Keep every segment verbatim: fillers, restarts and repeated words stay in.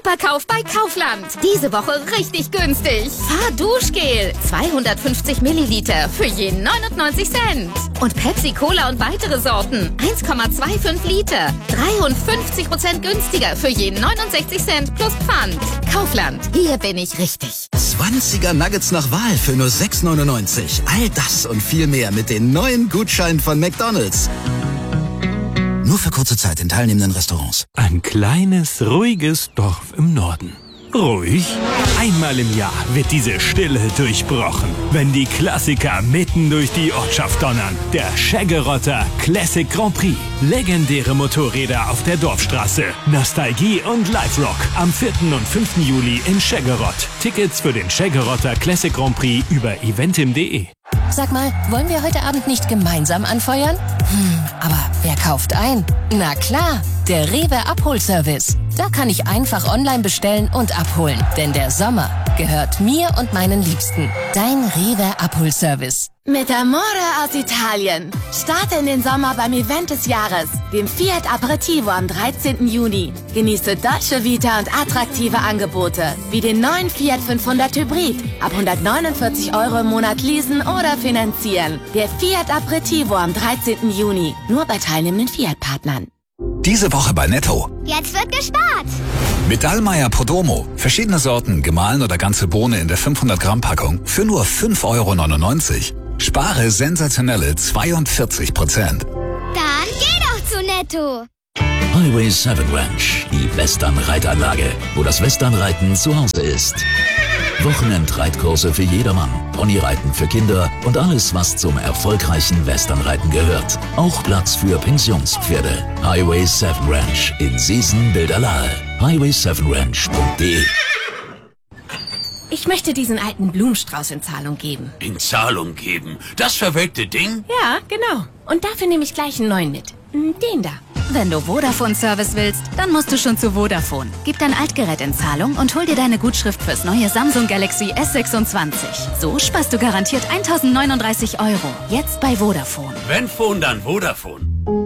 Superkauf bei Kaufland. Diese Woche richtig günstig. Fahrduschgel, zweihundertfünfzig Milliliter für je neunundneunzig Cent. Und Pepsi Cola und weitere Sorten, eins Komma fünfundzwanzig Liter, dreiundfünfzig Prozent günstiger für je neunundsechzig Cent plus Pfand. Kaufland, hier bin ich richtig. zwanziger Nuggets nach Wahl für nur sechs neunundneunzig. All das und viel mehr mit den neuen Gutscheinen von McDonald's. Nur für kurze Zeit in teilnehmenden Restaurants. Ein kleines, ruhiges Dorf im Norden. Ruhig? Einmal im Jahr wird diese Stille durchbrochen, wenn die Klassiker mitten durch die Ortschaft donnern. Der Scheggerotter Classic Grand Prix. Legendäre Motorräder auf der Dorfstraße. Nostalgie und Live-Rock. Am vierten und fünften Juli in Scheggerott. Tickets für den Scheggerotter Classic Grand Prix über eventim punkt de. Sag mal, wollen wir heute Abend nicht gemeinsam anfeuern? Hm, aber wer kauft ein? Na klar, der Rewe Abholservice. Da kann ich einfach online bestellen und abholen. Denn der Sommer gehört mir und meinen Liebsten. Dein Rewe Abholservice. Mit Amore aus Italien. Starte in den Sommer beim Event des Jahres, dem Fiat Aperitivo am dreizehnten Juni. Genieße Dolce Vita und attraktive Angebote, wie den neuen Fiat fünfhundert Hybrid. Ab hundertneunundvierzig Euro im Monat leasen oder finanzieren. Der Fiat Aperitivo am dreizehnten Juni. Nur bei teilnehmenden Fiat-Partnern. Diese Woche bei Netto. Jetzt wird gespart. Mit Dallmayr Podromo. Verschiedene Sorten, gemahlen oder ganze Bohne in der fünfhundert Gramm Packung für nur fünf Euro neunundneunzig. Spare sensationelle zweiundvierzig Prozent. Dann geh doch zu Netto. Highway sieben Ranch, die Western-Reitanlage, wo das Westernreiten zu Hause ist. Wochenendreitkurse für jedermann, Ponyreiten für Kinder und alles, was zum erfolgreichen Westernreiten gehört. Auch Platz für Pensionspferde. Highway sieben Ranch in Seesen-Bilderlahe. highway sieben ranch punkt de. Ich möchte diesen alten Blumenstrauß in Zahlung geben. In Zahlung geben? Das verwelkte Ding? Ja, genau. Und dafür nehme ich gleich einen neuen mit. Den da. Wenn du Vodafone-Service willst, dann musst du schon zu Vodafone. Gib dein Altgerät in Zahlung und hol dir deine Gutschrift fürs neue Samsung Galaxy S sechsundzwanzig. So sparst du garantiert eintausendneununddreißig Euro. Jetzt bei Vodafone. Wenn Phone, dann Vodafone.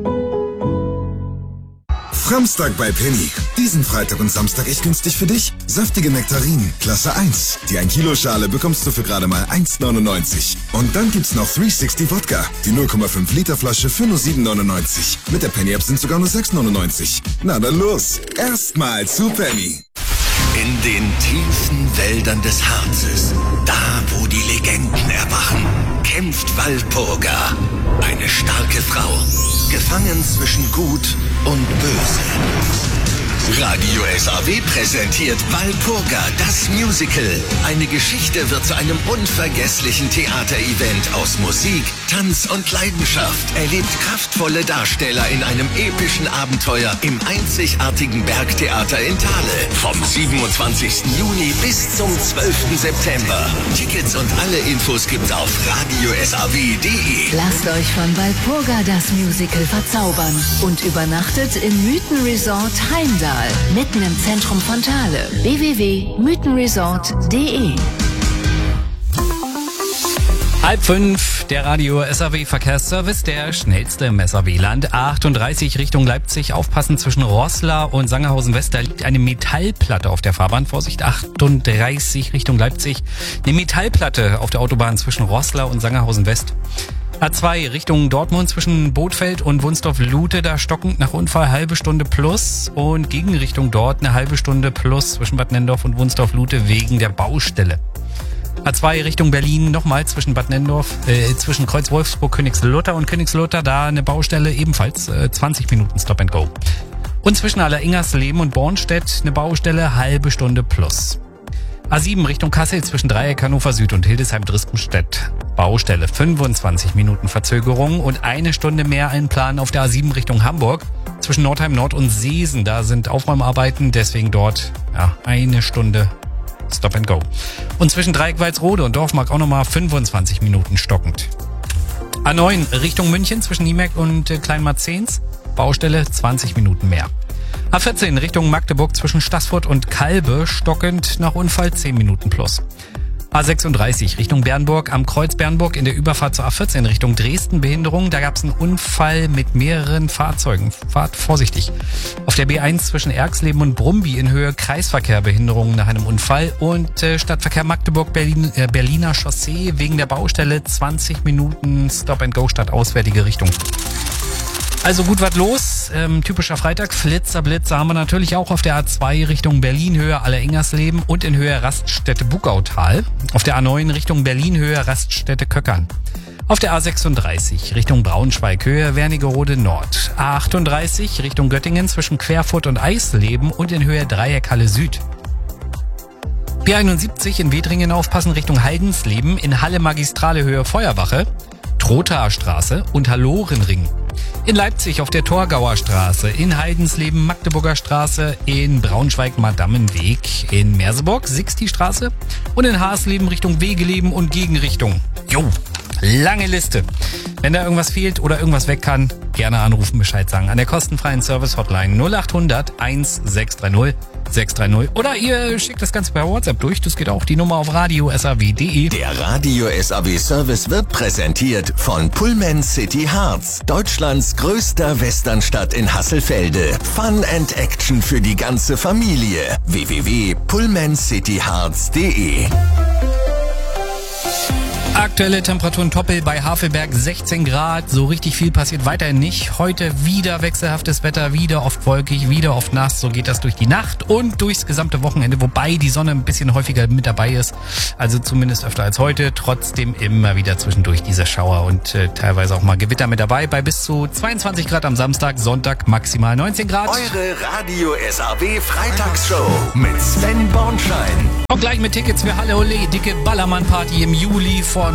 Samstag bei Penny. Diesen Freitag und Samstag echt günstig für dich. Saftige Nektarinen, Klasse eins. Die ein Kilo Schale bekommst du für gerade mal eins neunundneunzig. Und dann gibt's noch dreihundertsechzig Wodka. Die null Komma fünf Liter Flasche für nur sieben neunundneunzig. Mit der Penny App sind sogar nur sechs neunundneunzig. Na dann los. Erstmal zu Penny. In den tiefen Wäldern des Harzes, da wo die Legenden erwachen, kämpft Walpurga. Eine starke Frau, gefangen zwischen Gut und Böse. Radio S A W präsentiert Walpurga, das Musical. Eine Geschichte wird zu einem unvergesslichen Theaterevent aus Musik, Tanz und Leidenschaft. Erlebt kraftvolle Darsteller in einem epischen Abenteuer im einzigartigen Bergtheater in Thale. Vom siebenundzwanzigsten Juni bis zum zwölften September. Tickets und alle Infos gibt's auf radio s a w punkt de. Lasst euch von Walpurga das Musical verzaubern und übernachtet im Mythenresort Heimdall. Mitten im Zentrum von Thale. w w w punkt mythenresort punkt de. Halb fünf, der Radio S A W Verkehrsservice, der schnellste im S A W-Land. achtunddreißig Richtung Leipzig, aufpassen zwischen Roßla und Sangerhausen West. Da liegt eine Metallplatte auf der Fahrbahn. Vorsicht, achtunddreißig Richtung Leipzig. Eine Metallplatte auf der Autobahn zwischen Roßla und Sangerhausen West. A zwei Richtung Dortmund zwischen Bothfeld und Wunsdorf-Lute, da stockend nach Unfall halbe Stunde plus und Gegenrichtung dort eine halbe Stunde plus zwischen Bad Nennendorf und Wunsdorf-Lute wegen der Baustelle. A zwei Richtung Berlin nochmal zwischen Bad Nennendorf, äh, zwischen Kreuz Wolfsburg, Königslutter und Königslutter, da eine Baustelle ebenfalls äh, zwanzig Minuten Stop and Go. Und zwischen Alleringersleben und Bornstedt eine Baustelle halbe Stunde plus. A sieben Richtung Kassel zwischen Dreieck Hannover Süd und Hildesheim-Drispenstedt. Baustelle fünfundzwanzig Minuten Verzögerung und eine Stunde mehr einplanen auf der A sieben Richtung Hamburg. Zwischen Nordheim Nord und Seesen, da sind Aufräumarbeiten, deswegen dort ja eine Stunde Stop and Go. Und zwischen Dreieck-Walsrode und Dorfmark auch nochmal fünfundzwanzig Minuten stockend. A neun Richtung München zwischen Niemerk und äh, Kleinmarzens. Baustelle zwanzig Minuten mehr. A vierzehn Richtung Magdeburg zwischen Staßfurt und Kalbe, stockend nach Unfall zehn Minuten plus. A sechsunddreißig Richtung Bernburg, am Kreuz Bernburg in der Überfahrt zur A vierzehn Richtung Dresden, Behinderung. Da gab es einen Unfall mit mehreren Fahrzeugen. Fahrt vorsichtig. Auf der B eins zwischen Erxleben und Brumby in Höhe Kreisverkehr, Behinderungen nach einem Unfall. Und äh, Stadtverkehr Magdeburg-Berlin, äh, Berliner Chaussee wegen der Baustelle zwanzig Minuten Stop-and-Go stadtauswärtige Richtung. Also gut was los. Ähm, typischer Freitag, Flitzer, Blitzer haben wir natürlich auch auf der A zwei Richtung Berlin, Höhe Aller-Ingersleben und in Höhe Raststätte Bugautal. Auf der A neun Richtung Berlin, Höhe Raststätte Köckern. Auf der A sechsunddreißig Richtung Braunschweig, Höhe Wernigerode Nord. A achtunddreißig Richtung Göttingen zwischen Querfurt und Eisleben und in Höhe Dreieckhalle Süd. B einundsiebzig in Wedringen aufpassen Richtung Heidensleben, in Halle Magistrale Höhe Feuerwache, Trothaer Straße und Hallorenring. In Leipzig auf der Torgauer Straße, in Heidensleben Magdeburger Straße, in Braunschweig Madammenweg, in Merseburg Sixti Straße und in Haarsleben Richtung Wegeleben und Gegenrichtung. Jo, lange Liste. Wenn da irgendwas fehlt oder irgendwas weg kann, gerne anrufen, Bescheid sagen. An der kostenfreien Service-Hotline null achthundert sechshundertzwanzig sechshundertdreißig oder ihr schickt das Ganze per WhatsApp durch. Das geht auch, die Nummer auf radio punkt s a w punkt d e. Der Radio S A W Service wird präsentiert von Pullman City Harz, Deutschlands größter Westernstadt in Hasselfelde. Fun and Action für die ganze Familie. w w w punkt pullman city harz punkt d e. Aktuelle Temperaturen Toppel bei Havelberg sechzehn Grad. So richtig viel passiert weiterhin nicht. Heute wieder wechselhaftes Wetter, wieder oft wolkig, wieder oft nass. So geht das durch die Nacht und durchs gesamte Wochenende, wobei die Sonne ein bisschen häufiger mit dabei ist. Also zumindest öfter als heute. Trotzdem immer wieder zwischendurch diese Schauer und äh, teilweise auch mal Gewitter mit dabei. Bei bis zu zweiundzwanzig Grad am Samstag, Sonntag maximal neunzehn Grad. Eure Radio S A W Freitagsshow mit Sven Bornschein. Auch gleich mit Tickets für Halle Ole, dicke Ballermann-Party im Juli vor